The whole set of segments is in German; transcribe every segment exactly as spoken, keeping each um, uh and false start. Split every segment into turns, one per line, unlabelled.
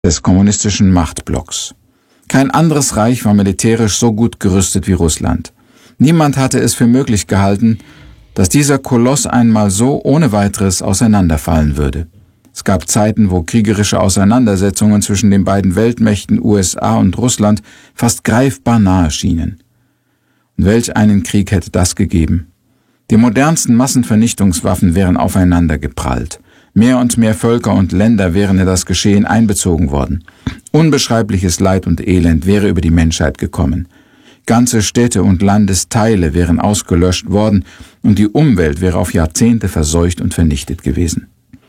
des kommunistischen Machtblocks. Kein anderes Reich war militärisch so gut gerüstet wie Russland. Niemand hatte es für möglich gehalten, dass dieser Koloss einmal so ohne weiteres auseinanderfallen würde. Es gab Zeiten, wo kriegerische Auseinandersetzungen zwischen den beiden Weltmächten U S A und Russland fast greifbar nahe schienen. Und welch einen Krieg hätte das gegeben? Die modernsten Massenvernichtungswaffen wären aufeinander geprallt. Mehr und mehr Völker und Länder wären in das Geschehen einbezogen worden. Unbeschreibliches Leid und Elend wäre über die Menschheit gekommen. Ganze Städte und Landesteile wären ausgelöscht worden und die Umwelt wäre auf Jahrzehnte verseucht und vernichtet gewesen.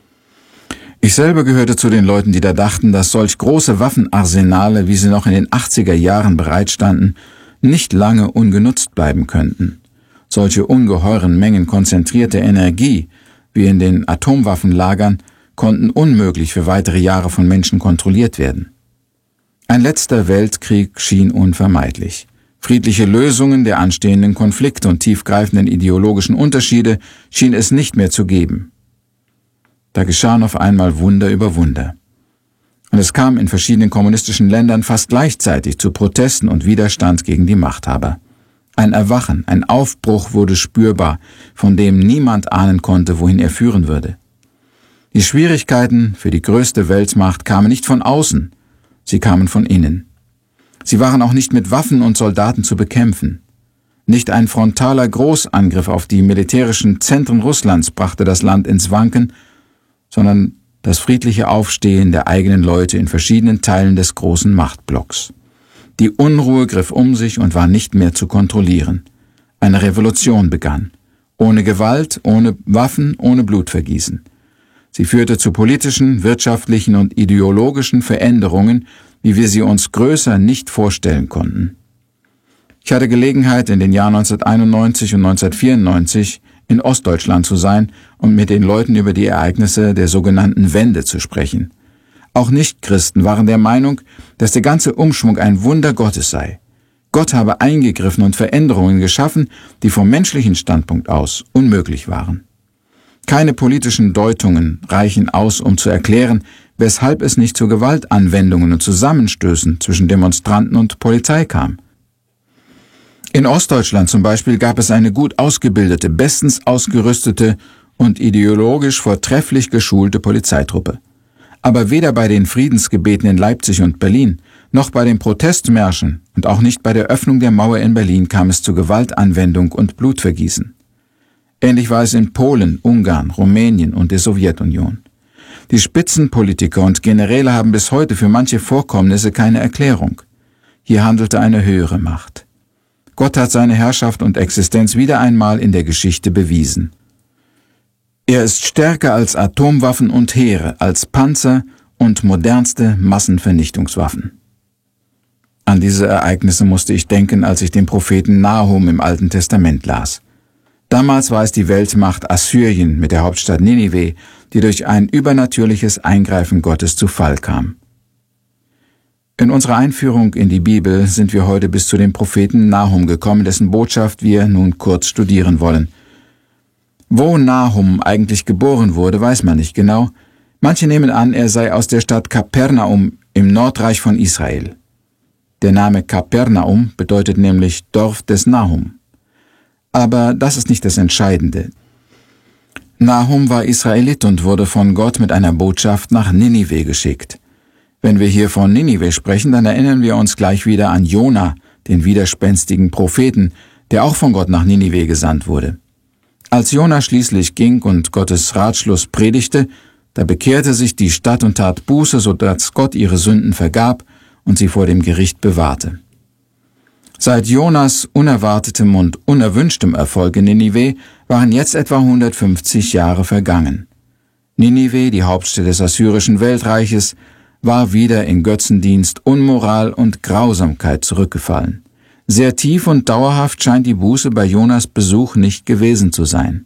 Ich selber gehörte zu den Leuten, die da dachten, dass solch große Waffenarsenale, wie sie noch in den achtziger Jahren bereitstanden, nicht lange ungenutzt bleiben könnten. Solche ungeheuren Mengen konzentrierte Energie, wie in den Atomwaffenlagern, konnten unmöglich für weitere Jahre von Menschen kontrolliert werden. Ein letzter Weltkrieg schien unvermeidlich. Friedliche Lösungen der anstehenden Konflikte und tiefgreifenden ideologischen Unterschiede schien es nicht mehr zu geben. Da geschahen auf einmal Wunder über Wunder. Und es kam in verschiedenen kommunistischen Ländern fast gleichzeitig zu Protesten und Widerstand gegen die Machthaber. Ein Erwachen, ein Aufbruch wurde spürbar, von dem niemand ahnen konnte, wohin er führen würde. Die Schwierigkeiten für die größte Weltmacht kamen nicht von außen, sie kamen von innen. Sie waren auch nicht mit Waffen und Soldaten zu bekämpfen. Nicht ein frontaler Großangriff auf die militärischen Zentren Russlands brachte das Land ins Wanken, sondern das friedliche Aufstehen der eigenen Leute in verschiedenen Teilen des großen Machtblocks. Die Unruhe griff um sich und war nicht mehr zu kontrollieren. Eine Revolution begann. Ohne Gewalt, ohne Waffen, ohne Blutvergießen. Sie führte zu politischen, wirtschaftlichen und ideologischen Veränderungen, wie wir sie uns größer nicht vorstellen konnten. Ich hatte Gelegenheit, in den Jahren neunzehnhunderteinundneunzig und neunzehnhundertvierundneunzig in Ostdeutschland zu sein und mit den Leuten über die Ereignisse der sogenannten Wende zu sprechen. Auch Nichtchristen waren der Meinung, dass der ganze Umschwung ein Wunder Gottes sei. Gott habe eingegriffen und Veränderungen geschaffen, die vom menschlichen Standpunkt aus unmöglich waren. Keine politischen Deutungen reichen aus, um zu erklären, weshalb es nicht zu Gewaltanwendungen und Zusammenstößen zwischen Demonstranten und Polizei kam. In Ostdeutschland zum Beispiel gab es eine gut ausgebildete, bestens ausgerüstete und ideologisch vortrefflich geschulte Polizeitruppe. Aber weder bei den Friedensgebeten in Leipzig und Berlin, noch bei den Protestmärschen und auch nicht bei der Öffnung der Mauer in Berlin kam es zu Gewaltanwendung und Blutvergießen. Ähnlich war es in Polen, Ungarn, Rumänien und der Sowjetunion. Die Spitzenpolitiker und Generäle haben bis heute für manche Vorkommnisse keine Erklärung. Hier handelte eine höhere Macht. Gott hat seine Herrschaft und Existenz wieder einmal in der Geschichte bewiesen. Er ist stärker als Atomwaffen und Heere, als Panzer und modernste Massenvernichtungswaffen. An diese Ereignisse musste ich denken, als ich den Propheten Nahum im Alten Testament las. Damals war es die Weltmacht Assyrien mit der Hauptstadt Ninive, die durch ein übernatürliches Eingreifen Gottes zu Fall kam. In unserer Einführung in die Bibel sind wir heute bis zu dem Propheten Nahum gekommen, dessen Botschaft wir nun kurz studieren wollen. Wo Nahum eigentlich geboren wurde, weiß man nicht genau. Manche nehmen an, er sei aus der Stadt Kapernaum im Nordreich von Israel. Der Name Kapernaum bedeutet nämlich Dorf des Nahum. Aber das ist nicht das Entscheidende. Nahum war Israelit und wurde von Gott mit einer Botschaft nach Ninive geschickt. Wenn wir hier von Ninive sprechen, dann erinnern wir uns gleich wieder an Jona, den widerspenstigen Propheten, der auch von Gott nach Ninive gesandt wurde. Als Jona schließlich ging und Gottes Ratschluss predigte, da bekehrte sich die Stadt und tat Buße, sodass Gott ihre Sünden vergab und sie vor dem Gericht bewahrte. Seit Jonas unerwartetem und unerwünschtem Erfolg in Ninive waren jetzt etwa hundertfünfzig Jahre vergangen. Ninive, die Hauptstadt des assyrischen Weltreiches, war wieder in Götzendienst, Unmoral und Grausamkeit zurückgefallen. Sehr tief und dauerhaft scheint die Buße bei Jonas Besuch nicht gewesen zu sein.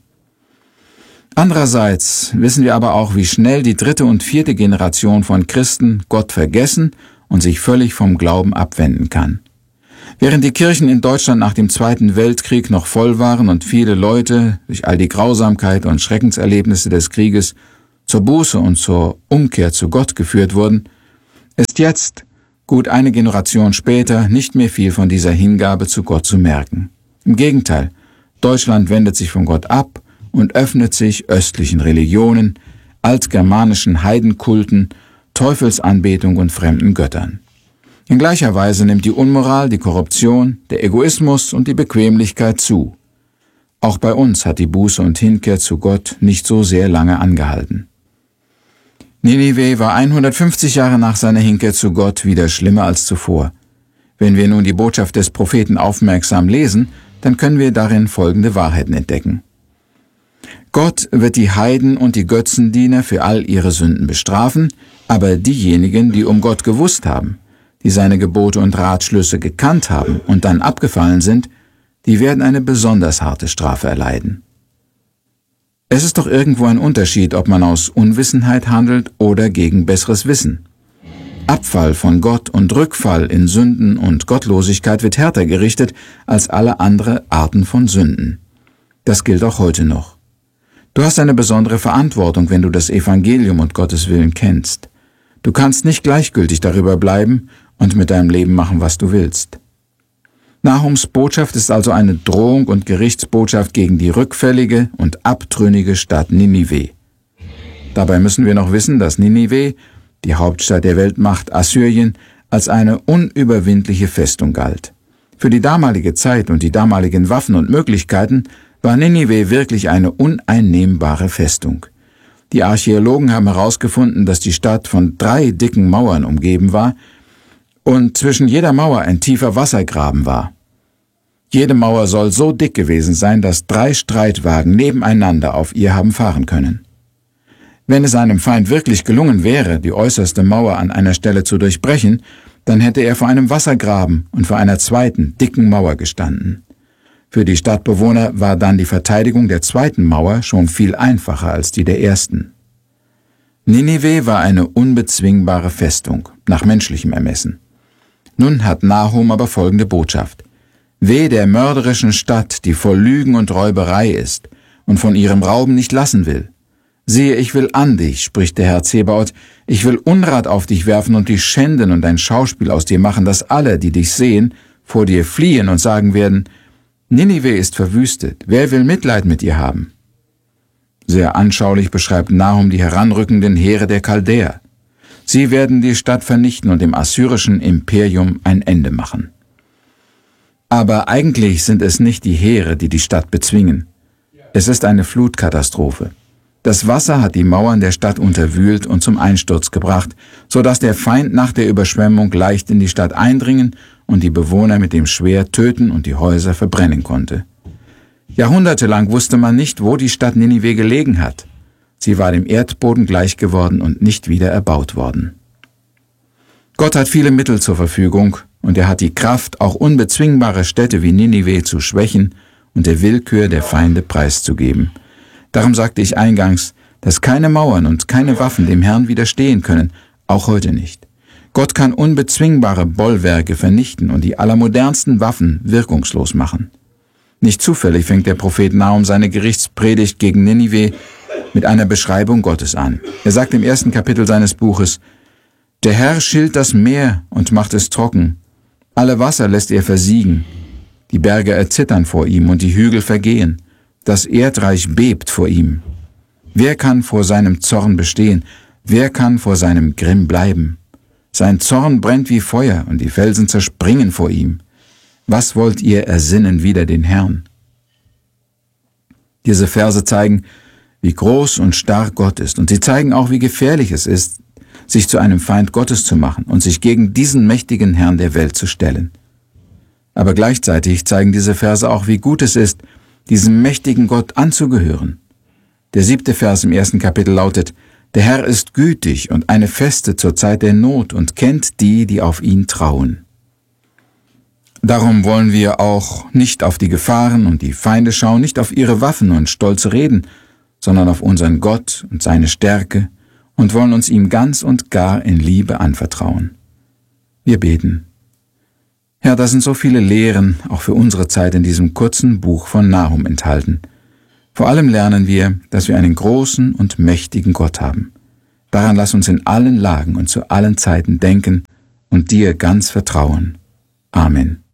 Andererseits wissen wir aber auch, wie schnell die dritte und vierte Generation von Christen Gott vergessen und sich völlig vom Glauben abwenden kann. Während die Kirchen in Deutschland nach dem Zweiten Weltkrieg noch voll waren und viele Leute durch all die Grausamkeit und Schreckenserlebnisse des Krieges zur Buße und zur Umkehr zu Gott geführt wurden, ist jetzt, gut eine Generation später, nicht mehr viel von dieser Hingabe zu Gott zu merken. Im Gegenteil, Deutschland wendet sich von Gott ab und öffnet sich östlichen Religionen, altgermanischen Heidenkulten, Teufelsanbetung und fremden Göttern. In gleicher Weise nimmt die Unmoral, die Korruption, der Egoismus und die Bequemlichkeit zu. Auch bei uns hat die Buße und Hinkehr zu Gott nicht so sehr lange angehalten. Ninive war hundertfünfzig Jahre nach seiner Hinkehr zu Gott wieder schlimmer als zuvor. Wenn wir nun die Botschaft des Propheten aufmerksam lesen, dann können wir darin folgende Wahrheiten entdecken. Gott wird die Heiden und die Götzendiener für all ihre Sünden bestrafen, aber diejenigen, die um Gott gewusst haben, die seine Gebote und Ratschlüsse gekannt haben und dann abgefallen sind, die werden eine besonders harte Strafe erleiden. Es ist doch irgendwo ein Unterschied, ob man aus Unwissenheit handelt oder gegen besseres Wissen. Abfall von Gott und Rückfall in Sünden und Gottlosigkeit wird härter gerichtet als alle andere Arten von Sünden. Das gilt auch heute noch. Du hast eine besondere Verantwortung, wenn du das Evangelium und Gottes Willen kennst. Du kannst nicht gleichgültig darüber bleiben und mit deinem Leben machen, was du willst. Nahums Botschaft ist also eine Drohung und Gerichtsbotschaft gegen die rückfällige und abtrünnige Stadt Ninive. Dabei müssen wir noch wissen, dass Ninive, die Hauptstadt der Weltmacht Assyrien, als eine unüberwindliche Festung galt. Für die damalige Zeit und die damaligen Waffen und Möglichkeiten war Ninive wirklich eine uneinnehmbare Festung. Die Archäologen haben herausgefunden, dass die Stadt von drei dicken Mauern umgeben war und zwischen jeder Mauer ein tiefer Wassergraben war. Jede Mauer soll so dick gewesen sein, dass drei Streitwagen nebeneinander auf ihr haben fahren können. Wenn es einem Feind wirklich gelungen wäre, die äußerste Mauer an einer Stelle zu durchbrechen, dann hätte er vor einem Wassergraben und vor einer zweiten, dicken Mauer gestanden. Für die Stadtbewohner war dann die Verteidigung der zweiten Mauer schon viel einfacher als die der ersten. Ninive war eine unbezwingbare Festung, nach menschlichem Ermessen. Nun hat Nahum aber folgende Botschaft. Weh der mörderischen Stadt, die voll Lügen und Räuberei ist und von ihrem Rauben nicht lassen will. Siehe, ich will an dich, spricht der Herr Zebaoth, ich will Unrat auf dich werfen und dich schänden und ein Schauspiel aus dir machen, dass alle, die dich sehen, vor dir fliehen und sagen werden, Ninive ist verwüstet, wer will Mitleid mit ihr haben? Sehr anschaulich beschreibt Nahum die heranrückenden Heere der Chaldäer. Sie werden die Stadt vernichten und dem assyrischen Imperium ein Ende machen. Aber eigentlich sind es nicht die Heere, die die Stadt bezwingen. Es ist eine Flutkatastrophe. Das Wasser hat die Mauern der Stadt unterwühlt und zum Einsturz gebracht, so dass der Feind nach der Überschwemmung leicht in die Stadt eindringen und die Bewohner mit dem Schwert töten und die Häuser verbrennen konnte. Jahrhundertelang wusste man nicht, wo die Stadt Ninive gelegen hat. Sie war dem Erdboden gleich geworden und nicht wieder erbaut worden. Gott hat viele Mittel zur Verfügung und er hat die Kraft, auch unbezwingbare Städte wie Ninive zu schwächen und der Willkür der Feinde preiszugeben. Darum sagte ich eingangs, dass keine Mauern und keine Waffen dem Herrn widerstehen können, auch heute nicht. Gott kann unbezwingbare Bollwerke vernichten und die allermodernsten Waffen wirkungslos machen. Nicht zufällig fängt der Prophet Nahum seine Gerichtspredigt gegen Ninive mit einer Beschreibung Gottes an. Er sagt im ersten Kapitel seines Buches, der Herr schilt das Meer und macht es trocken. Alle Wasser lässt er versiegen. Die Berge erzittern vor ihm und die Hügel vergehen. Das Erdreich bebt vor ihm. Wer kann vor seinem Zorn bestehen? Wer kann vor seinem Grimm bleiben? Sein Zorn brennt wie Feuer und die Felsen zerspringen vor ihm. Was wollt ihr ersinnen wider den Herrn? Diese Verse zeigen, wie groß und stark Gott ist, und sie zeigen auch, wie gefährlich es ist, sich zu einem Feind Gottes zu machen und sich gegen diesen mächtigen Herrn der Welt zu stellen. Aber gleichzeitig zeigen diese Verse auch, wie gut es ist, diesem mächtigen Gott anzugehören. Der siebte Vers im ersten Kapitel lautet, der Herr ist gütig und eine Feste zur Zeit der Not und kennt die, die auf ihn trauen. Darum wollen wir auch nicht auf die Gefahren und die Feinde schauen, nicht auf ihre Waffen und stolze Reden, sondern auf unseren Gott und seine Stärke und wollen uns ihm ganz und gar in Liebe anvertrauen. Wir beten. Herr, da sind so viele Lehren, auch für unsere Zeit in diesem kurzen Buch von Nahum enthalten. Vor allem lernen wir, dass wir einen großen und mächtigen Gott haben. Daran lass uns in allen Lagen und zu allen Zeiten denken und dir ganz vertrauen. Amen.